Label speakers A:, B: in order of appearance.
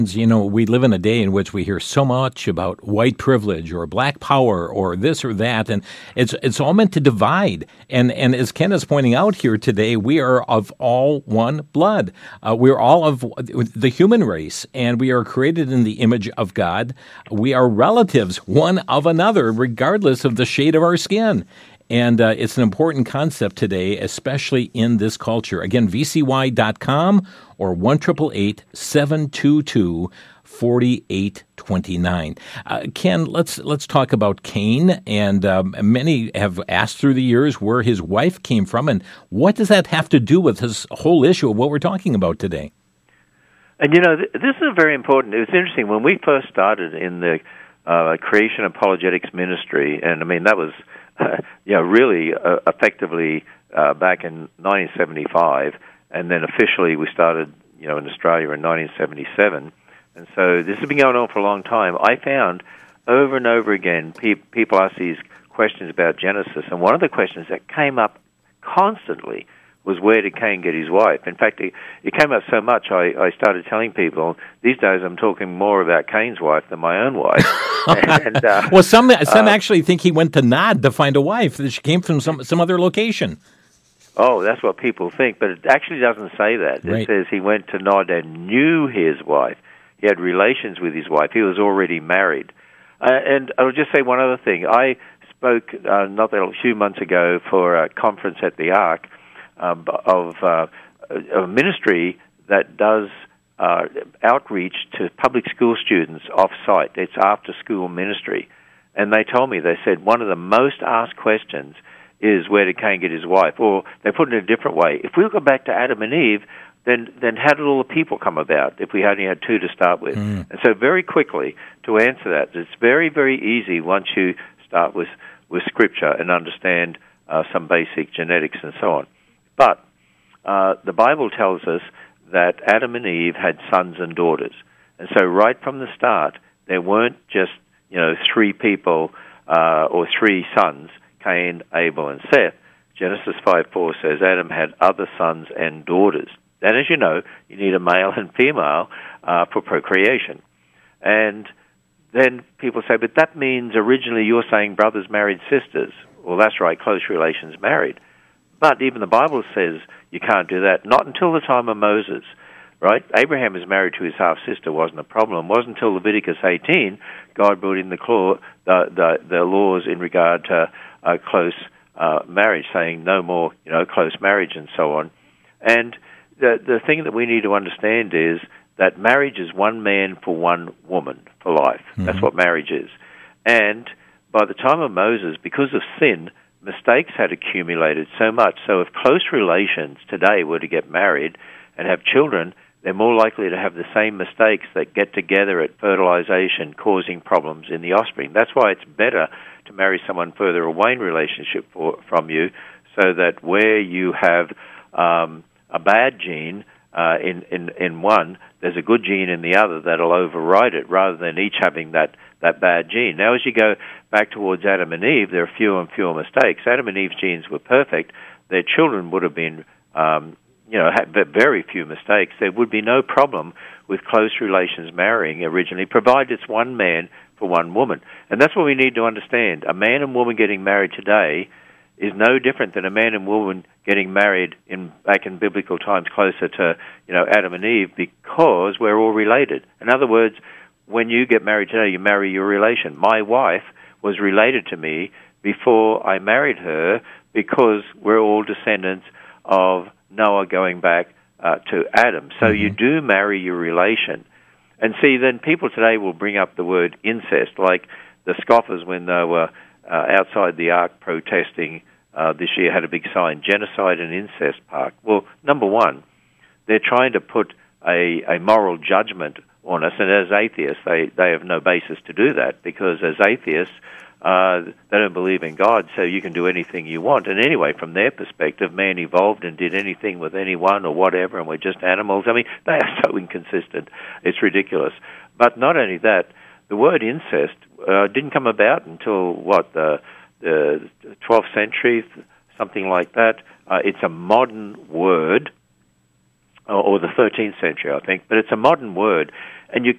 A: You know, we live in a day in which we hear so much about white privilege or black power or this or that, and it's all meant to divide. And as Ken is pointing out here today, we are of all one blood. We're all of the human race, and we are created in the image of God. We are relatives one of another, regardless of the shade of our skin. And it's an important concept today, especially in this culture. Again, vcy.com or 1-888-722-4829. Ken, let's talk about Cain. And many have asked through the years where his wife came from. And what does that have to do with this whole issue of what we're talking about today?
B: And, this is very important. It was interesting. When we first started in the Creation Apologetics Ministry, and, that was really effectively back in 1975, and then officially we started, in Australia in 1977. And so this has been going on for a long time. I found over and over again people ask these questions about Genesis, and one of the questions that came up constantly was, where did Cain get his wife? In fact, it came up so much, I started telling people, these days I'm talking more about Cain's wife than my own wife. And,
A: well, some actually think he went to Nod to find a wife, that she came from some other location.
B: Oh, that's what people think, but it actually doesn't say that.
A: Right.
B: It says he went to Nod and knew his wife. He had relations with his wife. He was already married. And I'll just say one other thing. I spoke a few months ago for a conference at the Ark, of a ministry that does outreach to public school students off-site. It's after-school ministry. And they told me, they said, one of the most asked questions is, where did Cain get his wife? Or they put it in a different way. If we go back to Adam and Eve, then how did all the people come about if we only had two to start with? And so very quickly, to answer that, it's very, very easy once you start with Scripture and understand some basic genetics and so on. But the Bible tells us that Adam and Eve had sons and daughters. And so right from the start, there weren't just, three people or three sons, Cain, Abel, and Seth. Genesis 5:4 says Adam had other sons and daughters. And as you know, you need a male and female for procreation. And then people say, but that means originally you're saying brothers married sisters. Well, that's right, close relations married. But even the Bible says you can't do that, not until the time of Moses, right? Abraham is married to his half-sister, wasn't a problem. It wasn't until Leviticus 18 God brought in the laws in regard to close marriage, saying no more, close marriage and so on. And the thing that we need to understand is that marriage is one man for one woman for life. Mm-hmm. That's what marriage is. And by the time of Moses, because of sin, mistakes had accumulated so much. So if close relations today were to get married and have children, they're more likely to have the same mistakes that get together at fertilization, causing problems in the offspring. That's why it's better to marry someone further away in relationship from you, so that where you have a bad gene in one, there's a good gene in the other that'll override it, rather than each having that bad gene. Now, as you go back towards Adam and Eve, there are fewer and fewer mistakes. Adam and Eve's genes were perfect. Their children would have been, had very few mistakes. There would be no problem with close relations marrying originally, provided it's one man for one woman. And that's what we need to understand. A man and woman getting married today is no different than a man and woman getting married back in biblical times, closer to Adam and Eve, because we're all related. In other words, when you get married today, you marry your relation. My wife was related to me before I married her, because we're all descendants of Noah going back to Adam. So you do marry your relation. And see, then people today will bring up the word incest, like the scoffers when they were outside the Ark protesting this year, had a big sign, Genocide and Incest Park. Well, number one, they're trying to put a moral judgment on us, and as atheists, they have no basis to do that, because as atheists, they don't believe in God, so you can do anything you want. And anyway, from their perspective, man evolved and did anything with anyone or whatever, and we're just animals. I mean, they are so inconsistent. It's ridiculous. But not only that, the word incest didn't come about until, the 12th century, something like that. It's a modern word, or the 13th century, I think. But it's a modern word, and you